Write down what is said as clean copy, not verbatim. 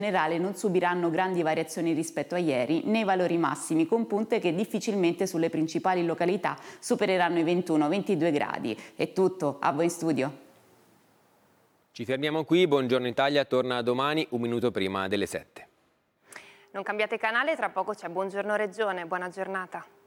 generale non subiranno grandi variazioni rispetto a ieri nei valori massimi, con punte che difficilmente sulle principali località supereranno i 21-22 gradi. È tutto, a voi in studio. Ci fermiamo qui, Buongiorno Italia torna domani un minuto prima delle 7. Non cambiate canale, tra poco c'è Buongiorno Regione, buona giornata.